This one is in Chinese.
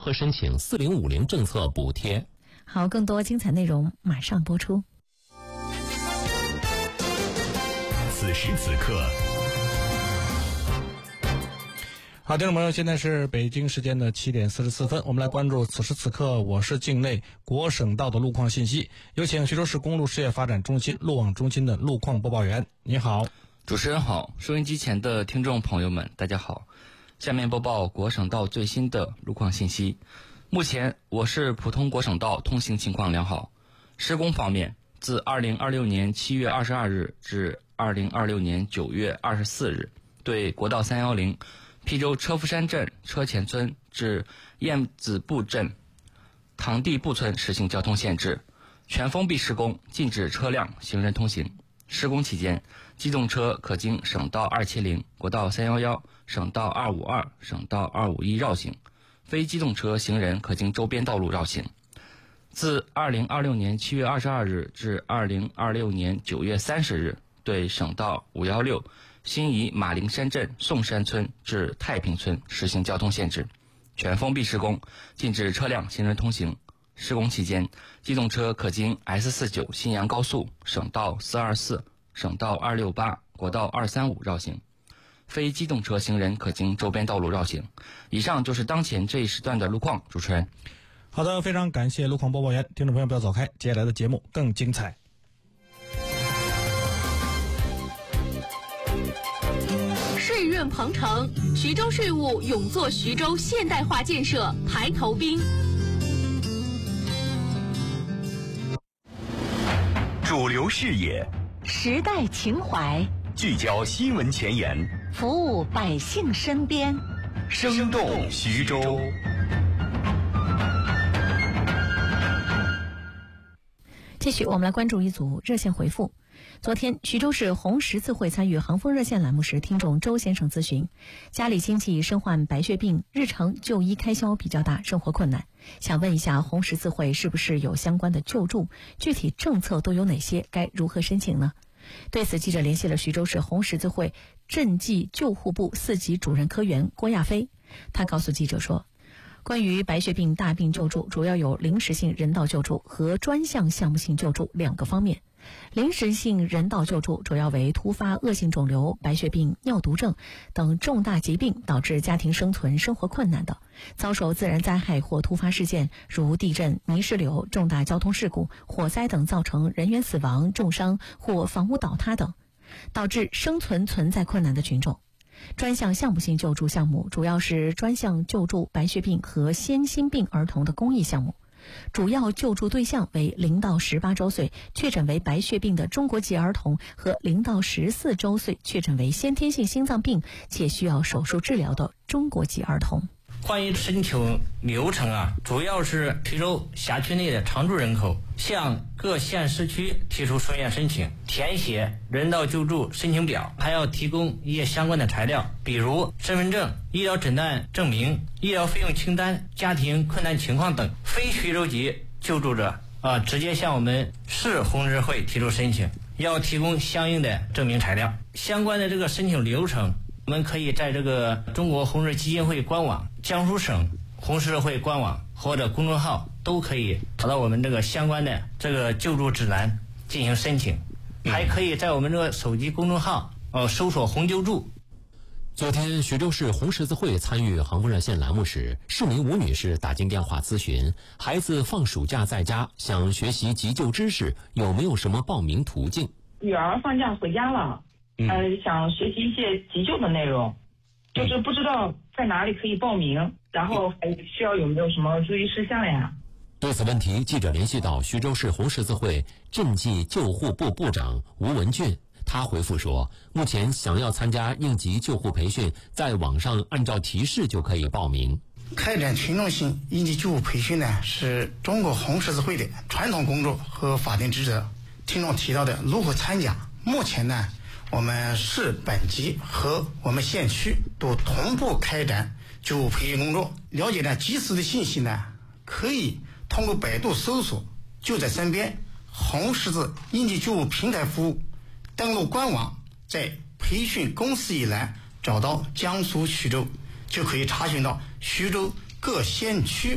何申请4050政策补贴。 好，更多精彩内容马上播出。 此时此刻， 好，听众朋友，现在是北京时间的7点44分，我们来关注此时此刻我市境内国省道的路况信息。有请徐州市公路事业发展中心路网中心的路况播报员。你好。 主持人好，收音机前的听众朋友们大家好，下面播报国省道最新的路况信息。目前我市普通国省道通行情况良好。施工方面，自2026年7月22日至2026年9月24日，对国道310邳州车夫山镇车前村至燕子埠镇塘地埠村实行交通限制，全封闭施工，禁止车辆行人通行。施工期间，机动车可经省道270、国道311、省道252、省道251绕行，非机动车行人可经周边道路绕行。自2026年7月22日至2026年9月30日，对省道516新沂马陵山镇宋山村至太平村实行交通限制，全封闭施工，禁止车辆行人通行。施工期间，机动车可经 S49 新阳高速、省道424、省道268、国道235绕行，非机动车行人可经周边道路绕行。以上就是当前这一时段的路况。主持人， 好的，非常感谢路况播报员。听众朋友不要走开，接下来的节目更精彩。 税润鹏程，徐州税务勇做徐州现代化建设排头兵。 主流视野， 时代情怀， 聚焦新闻前沿， 服务百姓身边， 生动徐州。 继续，我们来关注一组热线回复。昨天，徐州市红十字会参与航风热线栏目时，听众周先生咨询，家里亲戚身患白血病，日常就医开销比较大，生活困难，想问一下红十字会是不是有相关的救助，具体政策都有哪些，该如何申请呢？对此，记者联系了徐州市红十字会赈济救护部4级主任科员郭亚飞，他告诉记者说，关于白血病大病救助，主要有临时性人道救助和专项项目性救助2个方面。临时性人道救助主要为突发恶性肿瘤、白血病、尿毒症等重大疾病导致家庭生存生活困难的，遭受自然灾害或突发事件，如地震、泥石流、重大交通事故、火灾等造成人员死亡、重伤或房屋倒塌等，导致生存存在困难的群众。专项项目性救助项目主要是专项救助白血病和先心病儿童的公益项目，主要救助对象为0到18周岁确诊为白血病的中国籍儿童和0到14周岁确诊为先天性心脏病且需要手术治疗的中国籍儿童。 关于申请流程主要是邳州辖区内的常住人口向各县市区提出书面申请，填写人道救助申请表，还要提供一些相关的材料，比如身份证、医疗诊断证明、医疗费用清单、家庭困难情况等。非徐州籍救助者直接向我们市红十字会提出申请，要提供相应的证明材料。相关的这个申请流程，我们可以在这个中国红十字基金会官网、江苏省红十字会官网或者公众号都可以找到我们这个相关的这个救助指南进行申请，还可以在我们这个手机公众号搜索红救助。 昨天，徐州市红十字会参与航风热线栏目时，市民吴女士打进电话咨询，孩子放暑假在家，想学习急救知识，有没有什么报名途径？ 女儿放假回家了，想学习一些急救的内容，就是不知道在哪里可以报名，然后还需要有没有什么注意事项呀？ 对此问题，记者联系到徐州市红十字会赈济救护部部长吴文俊，他回复说，目前想要参加应急救护培训，在网上按照提示就可以报名。 开展群众性应急救护培训呢，是中国红十字会的传统工作和法定职责。听众提到的如何参加，目前呢，我们市本级和我们县区都同步开展救护培训工作。了解呢及时的信息呢，可以通过百度搜索就在身边红十字应急救护平台服务，登录官网，在培训公示一栏找到江苏徐州，就可以查询到徐州各县区